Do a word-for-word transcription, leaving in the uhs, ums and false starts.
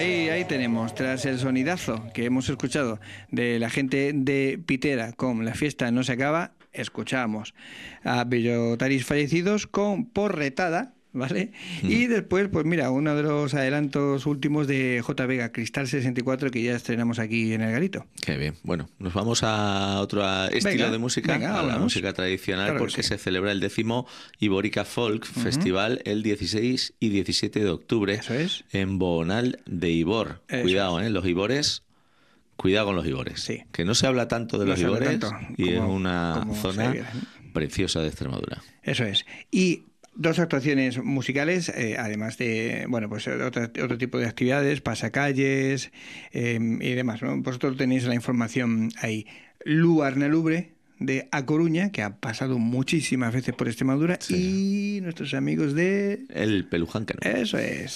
ahí, ahí tenemos, tras el sonidazo que hemos escuchado de la gente de Pitera con La fiesta no se acaba, escuchamos a Bellotaris fallecidos con Porretada, ¿vale? Mm. Y después, pues mira, uno de los adelantos últimos de J. Vega, Cristal sesenta y cuatro, que ya estrenamos aquí en el Garito. Qué bien. Bueno, nos vamos a otro estilo venga, de música, venga, a la vamos. música tradicional, claro porque sí. se celebra el décimo Iborica Folk uh-huh. Festival el dieciséis y diecisiete de octubre. Eso es. En Boonal de Ibor. Eso Cuidado, es. ¿eh? Los ibores... Cuidado con los ibores, sí. que no se habla tanto de no los ibores y como, es una zona preciosa de Extremadura. Eso es. Y dos actuaciones musicales, eh, además de, bueno, pues otro, otro tipo de actividades, pasacalles eh, y demás, ¿no? Vosotros tenéis la información ahí. Lu Arnalubre, de A Coruña, que ha pasado muchísimas veces por Extremadura, sí. y nuestros amigos de... El Peluján Cano. Eso es.